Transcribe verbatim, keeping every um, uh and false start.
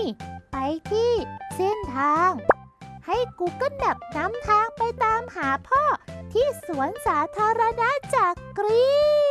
ไปที่เส้นทางให้ กูเกิล แมพ นำทางไปตามหาพ่อที่สวนสาธารณะจักรี